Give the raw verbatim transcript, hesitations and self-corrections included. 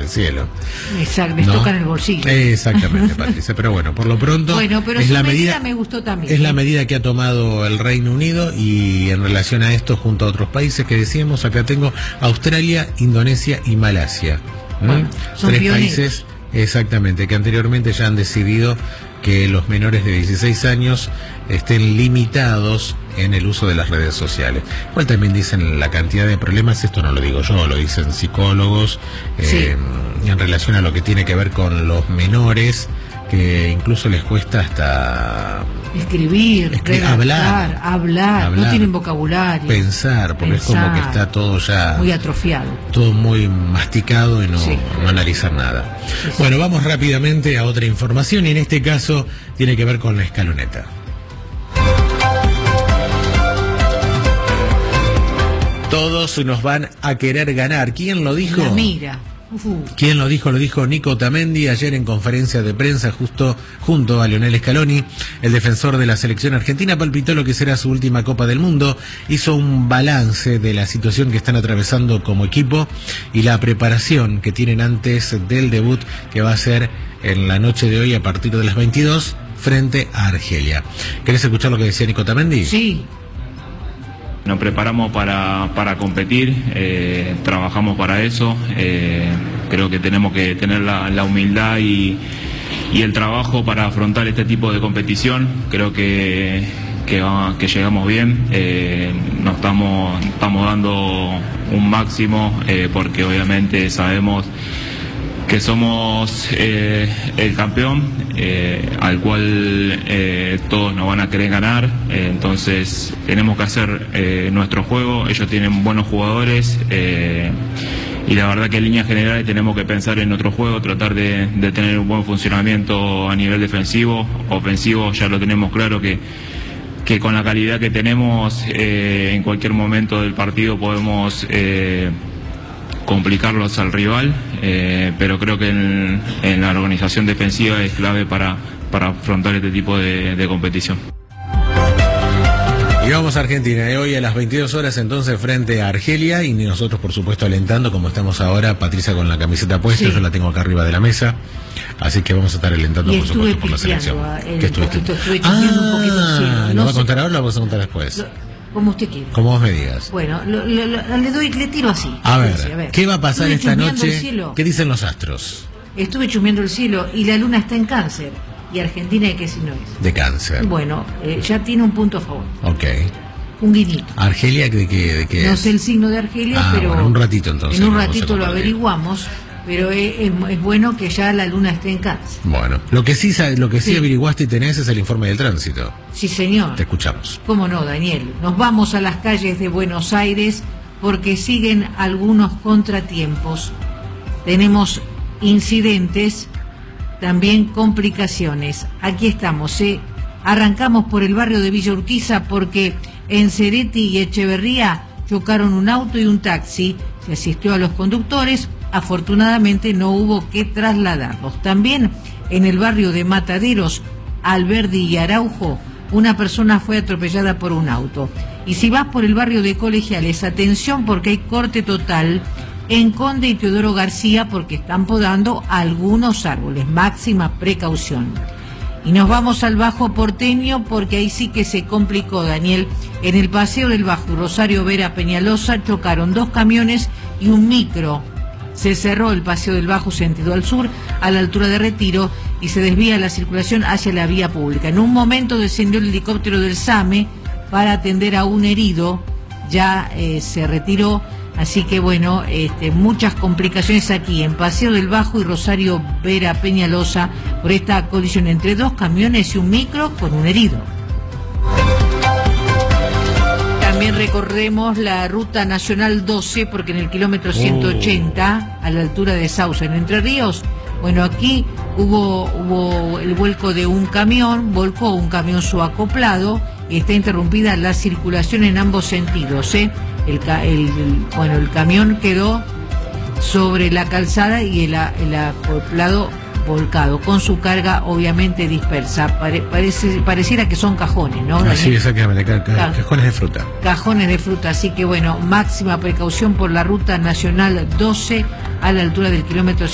el cielo. Exacto, les ¿no? tocan el bolsillo. Exactamente, Patricia. Pero bueno, por lo pronto bueno, pero es su la medida, medida me gustó también. Es ¿eh? la medida que ha tomado el Reino Unido, y en relación a esto, junto a otros países que decíamos, acá tengo Australia, Indonesia y Malasia. Bueno, son Tres pioneros. países, exactamente, que anteriormente ya han decidido que los menores de dieciséis años estén limitados en el uso de las redes sociales. Igual también dicen la cantidad de problemas, esto no lo digo yo, lo dicen psicólogos, sí. eh, en relación a lo que tiene que ver con los menores, que incluso les cuesta hasta escribir, escri- redactar, hablar, hablar, hablar, no tienen vocabulario, pensar, porque pensar, es como que está todo ya muy atrofiado, todo muy masticado y no, sí. no analizar nada. Sí, sí. Bueno, vamos rápidamente a otra información, y en este caso tiene que ver con la escaloneta. Todos nos van a querer ganar. ¿Quién lo dijo? la mira. Uh. ¿Quién lo dijo? Lo dijo Nico Otamendi ayer en conferencia de prensa justo junto a Lionel Scaloni. El defensor de la selección argentina palpitó lo que será su última Copa del Mundo, hizo un balance de la situación que están atravesando como equipo y la preparación que tienen antes del debut, que va a ser en la noche de hoy a partir de las veintidós frente a Argelia. ¿Querés escuchar lo que decía Nico Otamendi? Sí. Nos preparamos para, para competir, eh, trabajamos para eso, eh, creo que tenemos que tener la, la humildad y, y el trabajo para afrontar este tipo de competición. Creo que, que, que llegamos bien, eh, nos estamos, estamos dando un máximo, eh, porque obviamente sabemos que somos eh, el campeón, eh, al cual eh, todos nos van a querer ganar, eh, entonces tenemos que hacer eh, nuestro juego. Ellos tienen buenos jugadores, eh, y la verdad que en líneas generales tenemos que pensar en nuestro juego, tratar de, de tener un buen funcionamiento a nivel defensivo. Ofensivo ya lo tenemos claro que que con la calidad que tenemos, eh, en cualquier momento del partido podemos eh, complicarlos al rival, eh, pero creo que en, en la organización defensiva es clave para, para afrontar este tipo de, de competición. Y vamos a Argentina, ¿eh? Hoy a las veintidós horas entonces frente a Argelia, y nosotros por supuesto alentando como estamos ahora, Patricia con la camiseta puesta, sí. Yo la tengo acá arriba de la mesa, así que vamos a estar alentando Y por estuve supuesto por la selección. el ¿Qué estuviste? poquito, estuve chismeando un poquito el cielo. Ah, No ¿lo va a sé. contar ahora o lo vas a contar después? Lo, como usted quiera. Como vos me digas. Bueno, lo, lo, lo, le doy, le tiro así. A ver, Dice, a ver. ¿qué va a pasar Estuve esta chusmeando el noche? cielo. ¿Qué dicen los astros? Estuve chusmeando el cielo y la luna está en Cáncer. Y Argentina, ¿de qué signo es? De Cáncer. Bueno, eh, ya tiene un punto a favor. Ok. Un guiñito. ¿Argelia de qué, de qué No es? sé el signo de Argelia, Ah, pero bueno, un ratito entonces. en un vamos a ratito lo compartir. averiguamos, pero es, es, es bueno que ya la luna esté en Cáncer. Bueno, lo que sí, sa- lo que sí, Sí. averiguaste y tenés es el informe del tránsito. Sí, señor. Te escuchamos. ¿Cómo no, Daniel? Nos vamos a las calles de Buenos Aires porque siguen algunos contratiempos. Tenemos incidentes, también complicaciones. Aquí estamos, ¿eh? Arrancamos por el barrio de Villa Urquiza porque en Cereti y Echeverría chocaron un auto y un taxi. Se asistió a los conductores. Afortunadamente no hubo que trasladarlos. También en el barrio de Mataderos, Alberdi y Araujo, una persona fue atropellada por un auto. Y si vas por el barrio de Colegiales, atención porque hay corte total en Conde y Teodoro García porque están podando algunos árboles. Máxima precaución. Y nos vamos al Bajo Porteño porque ahí sí que se complicó, Daniel. En el Paseo del Bajo, Rosario Vera Peñalosa, chocaron dos camiones y un micro. Se cerró el Paseo del Bajo sentido al sur, a la altura de Retiro, y se desvía la circulación hacia la vía pública. En un momento descendió el helicóptero del SAME para atender a un herido, ya eh, se retiró. Así que bueno, este, muchas complicaciones aquí en Paseo del Bajo y Rosario Vera Peñalosa por esta colisión entre dos camiones y un micro con un herido. También recorremos la ruta nacional doce porque en el kilómetro ciento ochenta, a la altura de Sauce, en Entre Ríos, bueno, aquí hubo, hubo el vuelco de un camión, volcó un camión subacoplado y está interrumpida la circulación en ambos sentidos, ¿eh? El, el, el, bueno, el camión quedó sobre la calzada y el, el acoplado volcado, con su carga obviamente dispersa. Pare, parece, pareciera que son cajones, ¿no? Ah, sí, exactamente, ca ca cajones de fruta. Cajones de fruta, así que bueno, máxima precaución por la ruta nacional doce a la altura del kilómetro